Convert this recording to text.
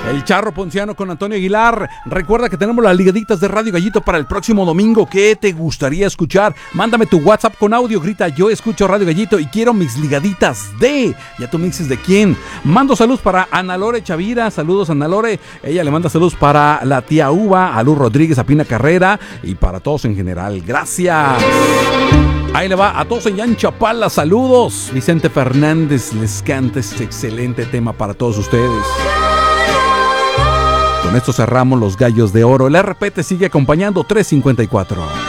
El Charro Ponciano con Antonio Aguilar. Recuerda que tenemos las ligaditas de Radio Gallito para el próximo domingo. ¿Qué te gustaría escuchar? Mándame tu WhatsApp con audio. Grita: yo escucho Radio Gallito y quiero mis ligaditas de... ¿Ya tú me dices de quién? Mando saludos para Ana Lore Chavira. Saludos, Ana Lore. Ella le manda saludos para la tía Uva, a Luz Rodríguez, a Pina Carrera y para todos en general. Gracias. Ahí le va a todos en Yanchapala. Saludos. Vicente Fernández les canta este excelente tema para todos ustedes. Con esto cerramos los Gallos de Oro. El RP te sigue acompañando. 354.